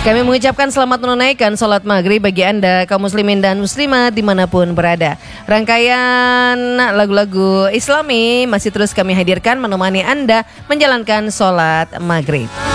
Kami mengucapkan selamat menunaikan sholat maghrib bagi Anda kaum muslimin dan muslimat dimanapun berada. Rangkaian lagu-lagu Islami masih terus kami hadirkan menemani Anda menjalankan sholat maghrib.